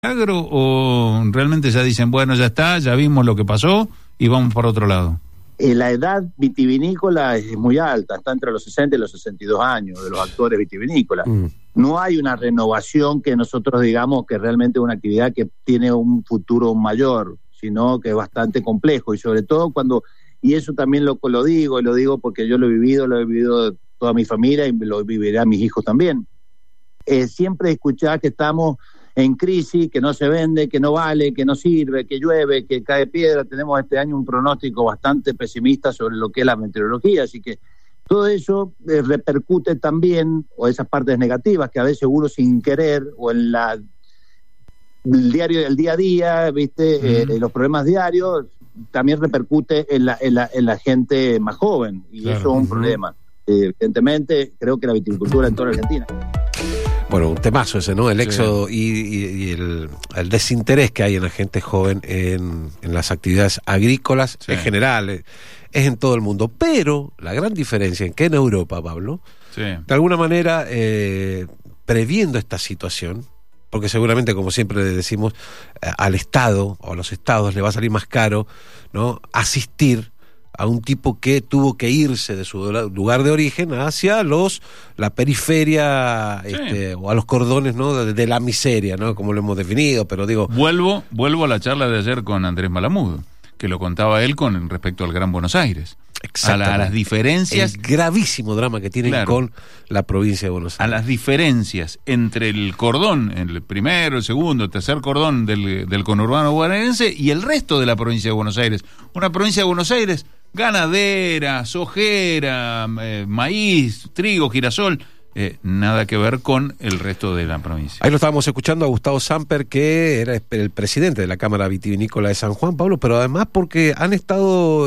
milagro o realmente ya dicen, bueno, ya está, ya vimos lo que pasó y vamos por otro lado? La edad vitivinícola es muy alta, está entre los 60 y los 62 años de los actores vitivinícolas. No hay una renovación que nosotros digamos que realmente es una actividad que tiene un futuro mayor, sino que es bastante complejo y sobre todo cuando, y eso también lo digo porque yo lo he vivido toda mi familia y lo vivirá mis hijos también. Siempre escuchar que estamos en crisis, que no se vende, que no vale, que no sirve, que llueve, que cae piedra. Tenemos este año un pronóstico bastante pesimista sobre lo que es la meteorología, así que todo eso repercute también, o esas partes negativas que a veces uno sin querer, o en el diario del día a día, ¿viste? Los problemas diarios, también repercute en la gente más joven, y claro, eso es un problema. Evidentemente, creo que la viticultura en toda Argentina. Bueno, un temazo ese, ¿no? El éxodo y el desinterés que hay en la gente joven en las actividades agrícolas en general, es en todo el mundo. Pero la gran diferencia en que en Europa, Pablo, de alguna manera, previendo esta situación, porque seguramente, como siempre decimos, al Estado o a los estados le va a salir más caro, ¿no?, asistir a un tipo que tuvo que irse de su lugar de origen hacia la periferia, o a los cordones, ¿no?, de la miseria, ¿no?, como lo hemos definido, pero digo... Vuelvo a la charla de ayer con Andrés Malamudo, que lo contaba él con respecto al Gran Buenos Aires. A las diferencias... El gravísimo drama que tienen con la provincia de Buenos Aires. A las diferencias entre el cordón, el primero, el segundo, el tercer cordón del conurbano bonaerense y el resto de la provincia de Buenos Aires. Una provincia de Buenos Aires ganadera, sojera, maíz, trigo, girasol, nada que ver con el resto de la provincia. Ahí lo estábamos escuchando a Gustavo Samper, que era el presidente de la Cámara Vitivinícola de San Juan, Pablo, pero además porque han estado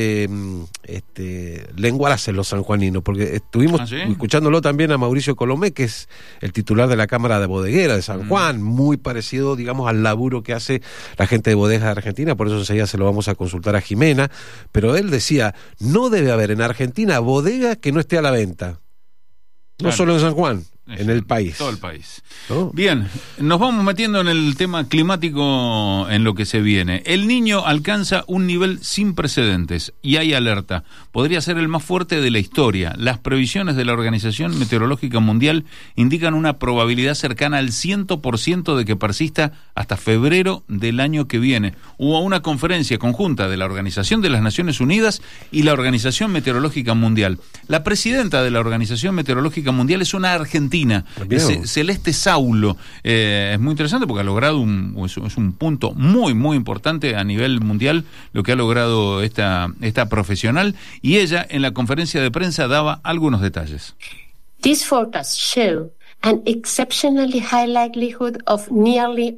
lenguaraces los sanjuaninos, porque estuvimos escuchándolo también a Mauricio Colomé, que es el titular de la Cámara de Bodeguera de San Juan, muy parecido, digamos, al laburo que hace la gente de bodegas de Argentina, por eso enseguida se lo vamos a consultar a Jimena, pero él decía, no debe haber en Argentina bodega que no esté a la venta. No solo en San Juan, en el país. Todo el país. ¿No? Bien, nos vamos metiendo en el tema climático en lo que se viene. El Niño alcanza un nivel sin precedentes y hay alerta. Podría ser el más fuerte de la historia. Las previsiones de la Organización Meteorológica Mundial indican una probabilidad cercana al 100% de que persista hasta febrero del año que viene. Hubo una conferencia conjunta de la Organización de las Naciones Unidas y la Organización Meteorológica Mundial. La presidenta de la Organización Meteorológica Mundial es una argentina, Celeste Saulo. Es muy interesante porque ha logrado es un punto muy, muy importante a nivel mundial lo que ha logrado esta profesional, y ella en la conferencia de prensa daba algunos detalles. These forecasts show an exceptionally high likelihood of nearly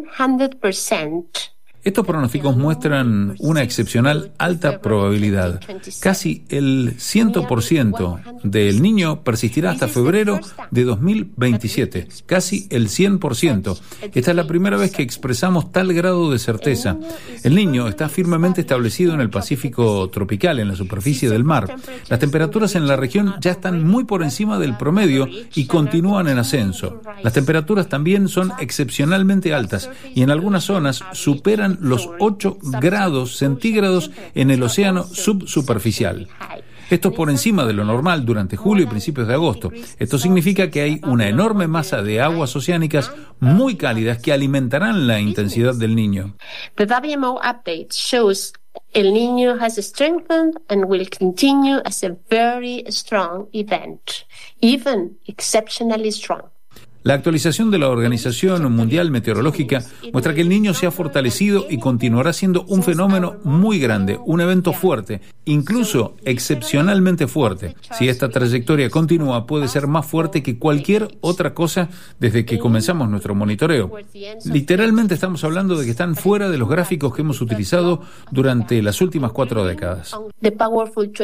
100%. Estos pronósticos muestran una excepcional alta probabilidad. Casi el 100% del Niño persistirá hasta febrero de 2027. Casi el 100%. Esta es la primera vez que expresamos tal grado de certeza. El Niño está firmemente establecido en el Pacífico tropical, en la superficie del mar. Las temperaturas en la región ya están muy por encima del promedio y continúan en ascenso. Las temperaturas también son excepcionalmente altas y en algunas zonas superan los 8 grados centígrados en el océano subsuperficial. Esto es por encima de lo normal durante julio y principios de agosto. Esto significa que hay una enorme masa de aguas oceánicas muy cálidas que alimentarán la intensidad del Niño. The WMO update shows El Niño has strengthened and will continue as a very strong event, even exceptionally strong. La actualización de la Organización Mundial Meteorológica muestra que el Niño se ha fortalecido y continuará siendo un fenómeno muy grande, un evento fuerte, incluso excepcionalmente fuerte. Si esta trayectoria continúa, puede ser más fuerte que cualquier otra cosa desde que comenzamos nuestro monitoreo. Literalmente estamos hablando de que están fuera de los gráficos que hemos utilizado durante las últimas 4 décadas.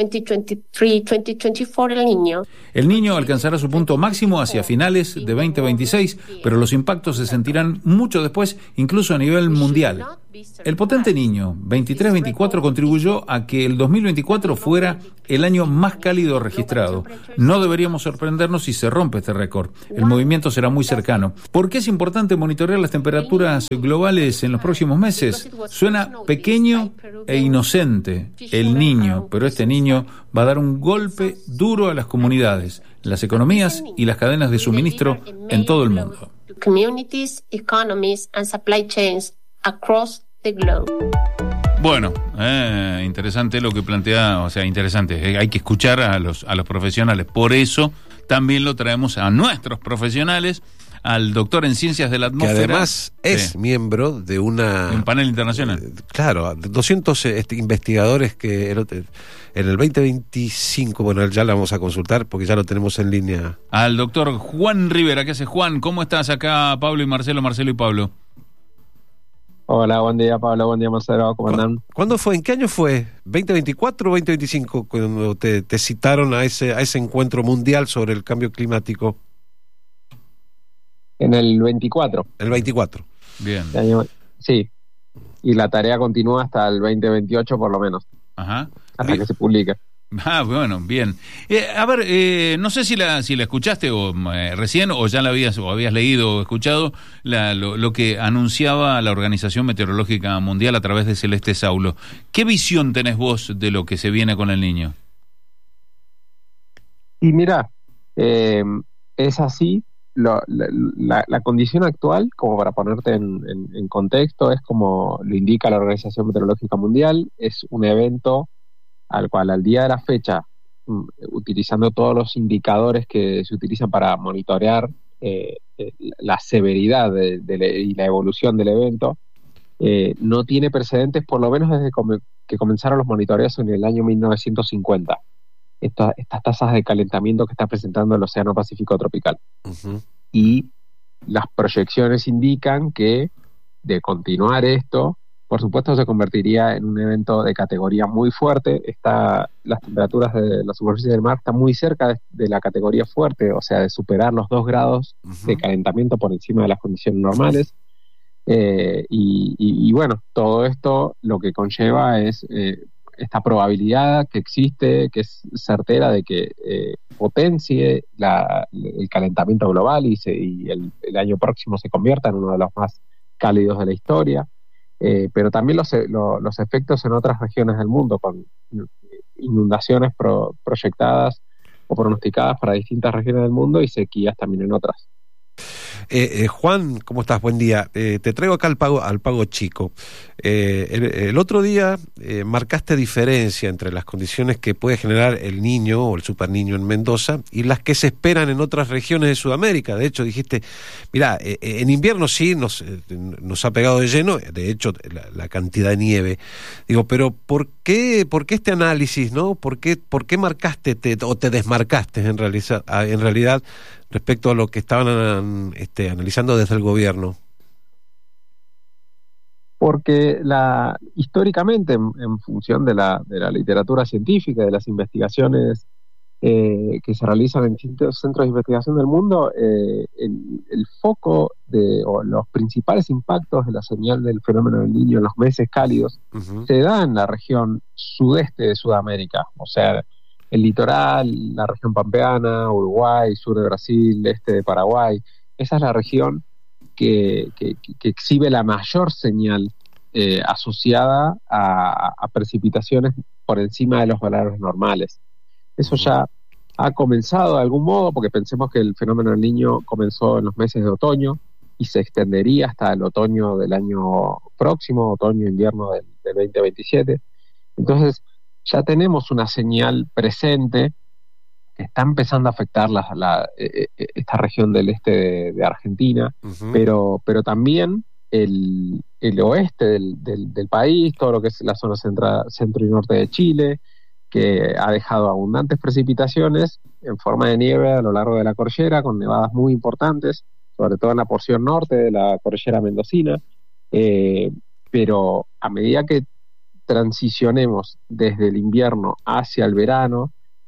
El Niño alcanzará su punto máximo hacia finales de 2023. 2026, pero los impactos se sentirán mucho después, incluso a nivel mundial. El potente niño 23-24 contribuyó a que el 2024 fuera el año más cálido registrado. No deberíamos sorprendernos si se rompe este récord. El movimiento será muy cercano. ¿Por qué es importante monitorear las temperaturas globales en los próximos meses? Suena pequeño e inocente el niño, pero este niño va a dar un golpe duro a las comunidades, las economías y las cadenas de suministro en todo el mundo. Communities, economies and supply chains across the globe. Bueno, interesante lo que plantea, o sea, interesante. Hay que escuchar a los profesionales. Por eso también lo traemos a nuestros profesionales, al doctor en Ciencias de la Atmósfera. Que además es miembro de un panel internacional. Claro, 200 investigadores que en el 2025, bueno, ya la vamos a consultar porque ya lo tenemos en línea. Al doctor Juan Rivera. ¿Qué haces, Juan? ¿Cómo estás acá? Pablo y Marcelo y Pablo. Hola, buen día Pablo, buen día Marcelo, ¿cómo andan? ¿Cuándo fue? ¿En qué año fue? ¿2024 o 2025 cuando te citaron a ese encuentro mundial sobre el cambio climático? En el 24. El 24. Bien. Sí, y la tarea continúa hasta el 2028 por lo menos. Ajá. Hasta que se publique. Ah, bueno, bien. A ver, no sé si la escuchaste o recién, o ya la habías leído o escuchado, lo que anunciaba la Organización Meteorológica Mundial a través de Celeste Saulo. ¿Qué visión tenés vos de lo que se viene con el niño? Y mira, es así. La condición actual, como para ponerte en contexto, es como lo indica la Organización Meteorológica Mundial, es un evento al cual al día de la fecha, utilizando todos los indicadores que se utilizan para monitorear la severidad y la evolución del evento, no tiene precedentes, por lo menos desde que comenzaron los monitoreos en el año 1950. Estas tasas de calentamiento que está presentando el Océano Pacífico tropical. Uh-huh. Y las proyecciones indican que, de continuar esto, por supuesto se convertiría en un evento de categoría muy fuerte. Las temperaturas de la superficie del mar están muy cerca de la categoría fuerte, o sea, de superar los 2 grados uh-huh. de calentamiento por encima de las condiciones normales. Y bueno, todo esto lo que conlleva es esta probabilidad que existe, que es certera de que potencie el calentamiento global y el año próximo se convierta en uno de los más cálidos de la historia. Pero también los efectos en otras regiones del mundo, con inundaciones proyectadas o pronosticadas para distintas regiones del mundo y sequías también en otras. Juan, ¿cómo estás? Buen día. Te traigo acá al pago chico. El otro día marcaste diferencia entre las condiciones que puede generar el niño o el superniño en Mendoza y las que se esperan en otras regiones de Sudamérica. De hecho, dijiste, mira, en invierno sí nos ha pegado de lleno, de hecho, la cantidad de nieve. Digo, pero ¿por qué este análisis, no? ¿Por qué marcaste o te desmarcaste en realidad respecto a lo que estaban analizando desde el gobierno? Porque históricamente, en función de la literatura científica, de las investigaciones que se realizan en distintos centros de investigación del mundo, el foco o los principales impactos de la señal del fenómeno del Niño en los meses cálidos uh-huh. se da en la región sudeste de Sudamérica, o sea, el litoral, la región pampeana, Uruguay, sur de Brasil, este de Paraguay. Esa es la región que exhibe la mayor señal asociada a precipitaciones por encima de los valores normales. Eso ya ha comenzado de algún modo, porque pensemos que el fenómeno del Niño comenzó en los meses de otoño y se extendería hasta el otoño del año próximo, otoño-invierno del 2027. Entonces, ya tenemos una señal presente que está empezando a afectar esta región del este de Argentina, uh-huh. pero también el oeste del país, todo lo que es la zona centro y norte de Chile, que ha dejado abundantes precipitaciones en forma de nieve a lo largo de la cordillera, con nevadas muy importantes, sobre todo en la porción norte de la cordillera mendocina, pero a medida que transicionemos desde el invierno hacia el verano,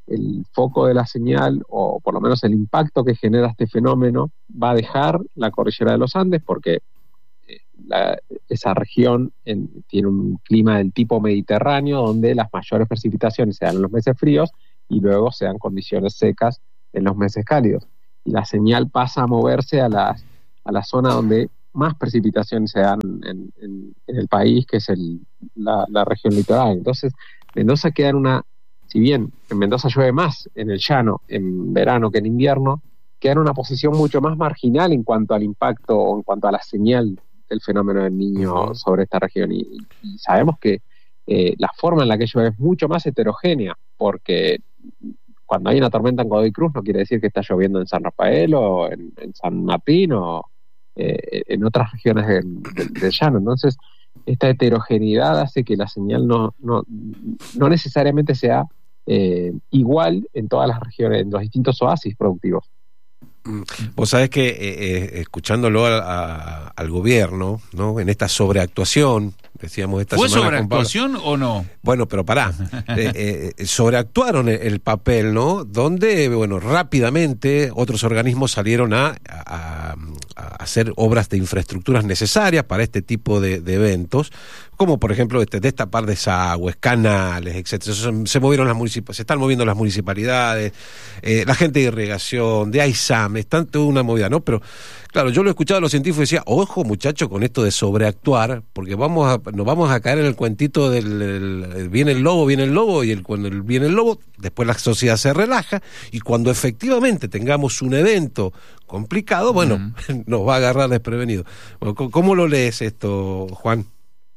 el foco de la señal, o por lo menos el impacto que genera este fenómeno, va a dejar la cordillera de los Andes, porque esa región tiene un clima del tipo mediterráneo, donde las mayores precipitaciones se dan en los meses fríos y luego se dan condiciones secas en los meses cálidos. Y la señal pasa a moverse a la zona donde más precipitaciones se dan en el país, que es la región litoral. Entonces, Mendoza queda si bien en Mendoza llueve más en el llano en verano que en invierno, queda en una posición mucho más marginal en cuanto al impacto o en cuanto a la señal del fenómeno del Niño sobre esta región. Y sabemos que la forma en la que llueve es mucho más heterogénea, porque cuando hay una tormenta en Godoy Cruz no quiere decir que está lloviendo en San Rafael o en San Martín o en otras regiones del llano. Entonces, esta heterogeneidad hace que la señal no necesariamente sea igual en todas las regiones, en los distintos oasis productivos. Vos sabés que escuchándolo al gobierno, ¿no? En esta sobreactuación, decíamos esta semana. ¿Fue sobreactuación o no? Bueno, pero pará. Sobreactuaron el papel, ¿no? Donde, bueno, rápidamente otros organismos salieron a hacer obras de infraestructuras necesarias para este tipo de eventos, como por ejemplo destapar desagües, canales, etcétera. Se están moviendo las municipalidades, la gente de irrigación, de AISAM, están toda una movida, ¿no? Pero claro, yo lo he escuchado a los científicos y decía, ojo muchacho con esto de sobreactuar, porque nos vamos a caer en el cuentito del viene el lobo, y cuando viene el lobo, después la sociedad se relaja, y cuando efectivamente tengamos un evento complicado, bueno, nos va a agarrar desprevenido. Bueno, ¿cómo lo lees esto, Juan?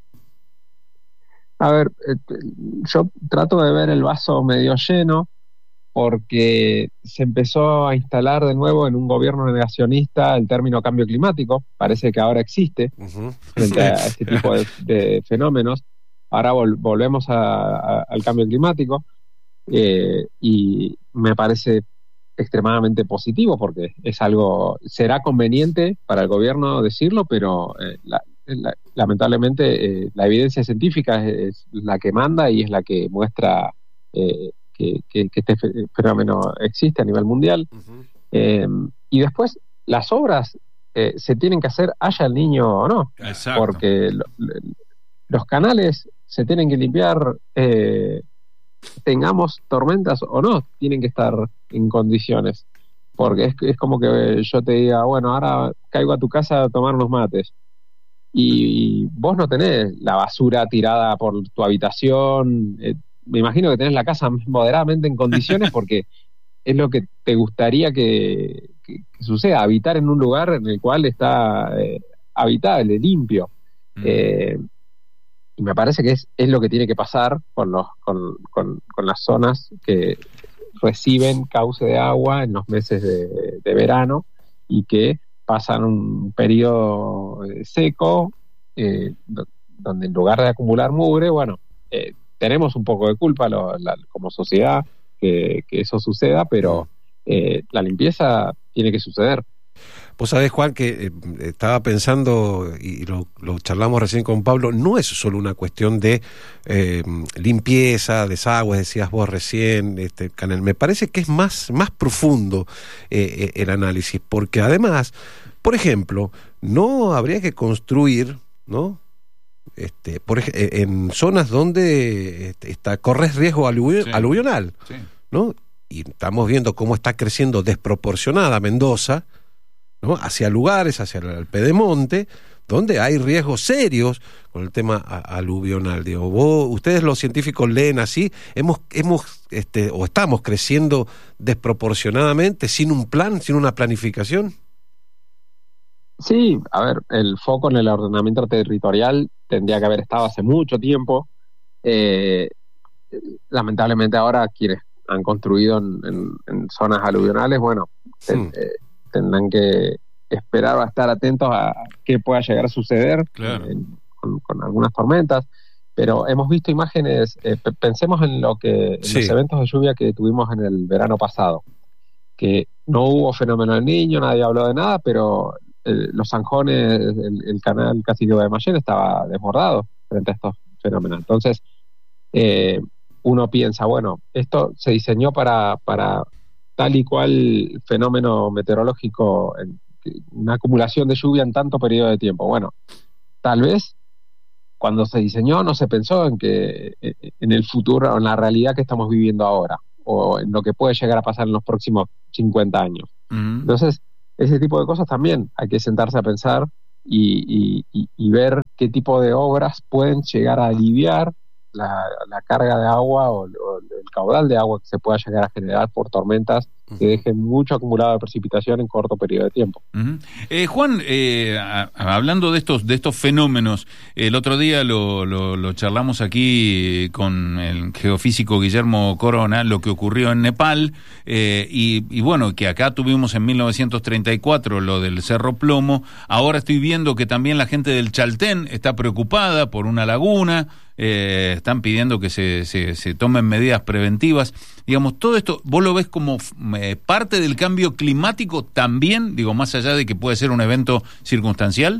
A ver, yo trato de ver el vaso medio lleno, porque se empezó a instalar de nuevo en un gobierno negacionista el término cambio climático. Parece que ahora existe frente a este tipo de fenómenos. Ahora volvemos al cambio climático, y me parece extremadamente positivo, porque es algo, será conveniente para el gobierno decirlo, pero lamentablemente la evidencia científica es la que manda y es la que muestra que este fenómeno existe a nivel mundial. Y después las obras se tienen que hacer haya el niño o no. Exacto. Porque los canales se tienen que limpiar, tengamos tormentas o no, tienen que estar en condiciones, porque es como que yo te diga, bueno, ahora caigo a tu casa a tomar unos mates y vos no tenés la basura tirada por tu habitación. Me imagino que tenés la casa moderadamente en condiciones porque es lo que te gustaría que suceda, habitar en un lugar en el cual está habitable, limpio. Y me parece que es lo que tiene que pasar con las zonas que reciben cauce de agua en los meses de verano y que pasan un periodo seco, donde en lugar de acumular mugre, bueno, tenemos un poco de culpa como sociedad que eso suceda, pero la limpieza tiene que suceder. Vos sabés, Juan, que estaba pensando, y lo charlamos recién con Pablo, no es solo una cuestión de limpieza, desagües, decías vos recién, canal. Me parece que es más profundo el análisis, porque además, por ejemplo, no habría que construir, ¿no? En zonas donde corres riesgo aluvional, sí. ¿No? Y estamos viendo cómo está creciendo desproporcionada Mendoza, ¿no? Hacia lugares, hacia el pedemonte, donde hay riesgos serios con el tema aluvional. Digo, ustedes los científicos leen así, o estamos creciendo desproporcionadamente, sin un plan, sin una planificación. Sí, a ver, el foco en el ordenamiento territorial tendría que haber estado hace mucho tiempo. Lamentablemente ahora quienes han construido en zonas aluvionales, bueno, tendrán que esperar o estar atentos a qué pueda llegar a suceder, claro, con algunas tormentas. Pero hemos visto imágenes, pensemos en los eventos de lluvia que tuvimos en el verano pasado, que no hubo fenómeno del Niño, nadie habló de nada, pero los zanjones, el canal Cacique de Guaymallén estaba desbordado frente a estos fenómenos. Entonces, uno piensa, bueno, esto se diseñó para tal y cual fenómeno meteorológico, una acumulación de lluvia en tanto periodo de tiempo. Bueno, tal vez cuando se diseñó no se pensó en que en el futuro, en la realidad que estamos viviendo ahora, o en lo que puede llegar a pasar en los próximos 50 años. Entonces, ese tipo de cosas también hay que sentarse a pensar y ver qué tipo de obras pueden llegar a aliviar la carga de agua o el caudal de agua que se pueda llegar a generar por tormentas que dejen mucho acumulado de precipitación en corto periodo de tiempo. Juan, hablando de estos fenómenos, el otro día lo charlamos aquí con el geofísico Guillermo Corona, lo que ocurrió en Nepal, y bueno, que acá tuvimos en 1934 lo del Cerro Plomo. Ahora estoy viendo que también la gente del Chaltén está preocupada por una laguna. Están pidiendo que se tomen medidas preventivas. Digamos, todo esto, ¿vos lo ves como parte del cambio climático también? Digo, más allá de que puede ser un evento circunstancial.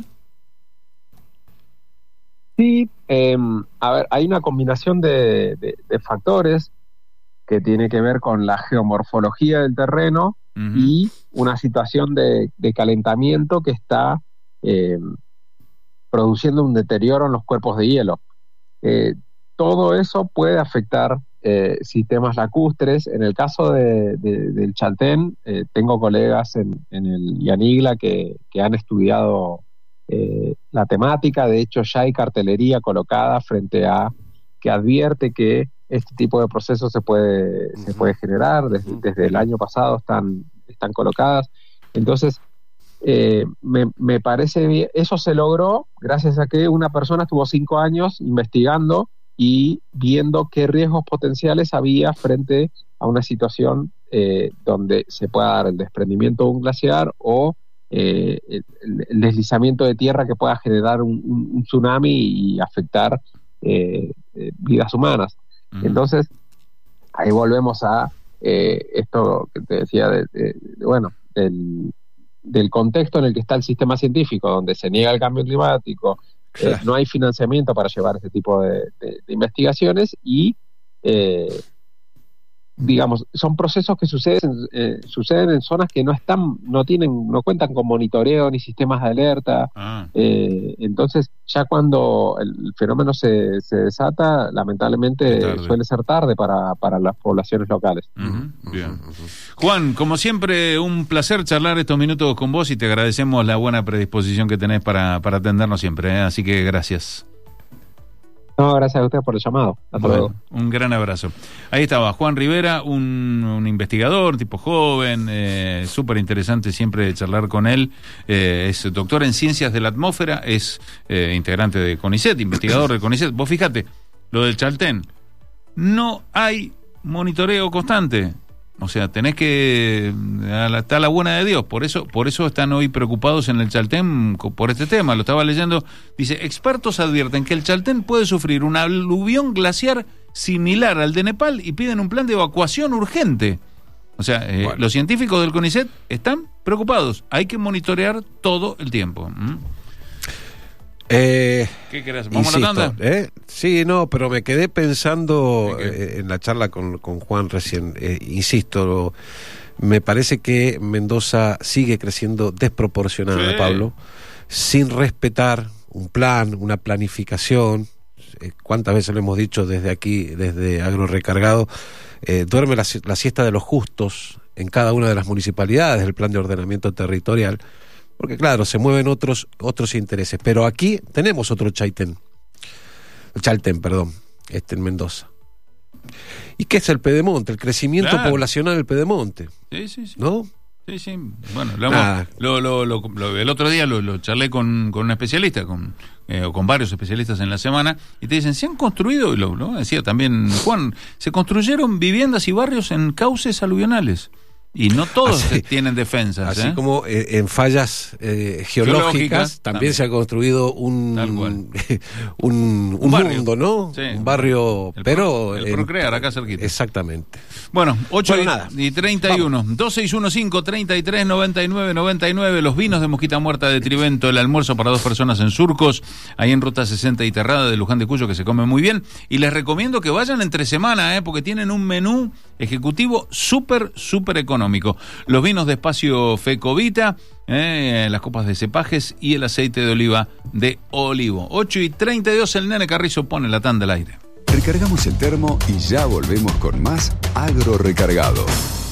Sí, a ver, hay una combinación de factores que tiene que ver con la geomorfología del terreno y una situación de calentamiento que está produciendo un deterioro en los cuerpos de hielo. Todo eso puede afectar sistemas lacustres. En el caso del Chaltén, tengo colegas en el Yanigla que han estudiado la temática. De hecho, ya hay cartelería colocada frente a que advierte que este tipo de procesos se puede generar. Desde el año pasado están colocadas. Entonces, me parece bien. Eso se logró gracias a que una persona estuvo 5 años investigando y viendo qué riesgos potenciales había frente a una situación donde se pueda dar el desprendimiento de un glaciar o el deslizamiento de tierra que pueda generar un tsunami y afectar vidas humanas. Entonces, ahí volvemos a esto que te decía del contexto en el que está el sistema científico, donde se niega el cambio climático, no hay financiamiento para llevar ese tipo de investigaciones y, digamos, son procesos que suceden en zonas que no cuentan con monitoreo ni sistemas de alerta. Entonces, ya cuando el fenómeno se desata, lamentablemente suele ser tarde para las poblaciones locales. Bien. Juan, como siempre, un placer charlar estos minutos con vos y te agradecemos la buena predisposición que tenés para atendernos siempre, así que gracias. No, gracias a ustedes por el llamado. Hasta luego. Un gran abrazo. Ahí estaba Juan Rivera, un investigador, tipo joven, súper interesante siempre charlar con él. Es doctor en Ciencias de la Atmósfera, es integrante de CONICET, investigador de CONICET. Vos fijate, lo del Chaltén, no hay monitoreo constante. O sea, tenés que estar a la buena de Dios. Por eso están hoy preocupados en el Chaltén por este tema. Lo estaba leyendo. Dice, expertos advierten que el Chaltén puede sufrir un aluvión glaciar similar al de Nepal y piden un plan de evacuación urgente. O sea, los científicos del CONICET están preocupados. Hay que monitorear todo el tiempo. ¿Qué querés? ¿Vamos a la tanda? Sí, no, pero me quedé pensando en la charla con Juan recién. Insisto, me parece que Mendoza sigue creciendo desproporcionada, Pablo, sin respetar un plan, una planificación. ¿Cuántas veces lo hemos dicho desde aquí, desde Agro Recargado? Duerme la siesta de los justos en cada una de las municipalidades del plan de ordenamiento territorial. Porque claro, se mueven otros intereses. Pero aquí tenemos otro Chaltén, en Mendoza. ¿Y qué es el Pedemonte? El crecimiento poblacional del Pedemonte. Sí. ¿No? Sí. Bueno, el otro día lo charlé con un especialista, con varios especialistas en la semana, y te dicen, se han construido, y lo decía también Juan, se construyeron viviendas y barrios en cauces aluvionales. Y no todos tienen defensas. Así como en fallas geológicas también se ha construido un mundo, ¿no? Sí. Un barrio, pero... El Procrear, acá cerquita. Exactamente. Bueno, 8:31. 2615-3399-99. Los vinos de Mosquita Muerta de Trivento, el almuerzo para 2 personas en Surcos, ahí en Ruta 60 y Terrada de Luján de Cuyo, que se come muy bien. Y les recomiendo que vayan entre semana, porque tienen un menú ejecutivo súper económico. Los vinos de Espacio Fecovita, las copas de cepajes y el aceite de oliva de Olivo. 8:32, el Nene Carrizo pone la tanda al aire. Recargamos el termo y ya volvemos con más Agro Recargado.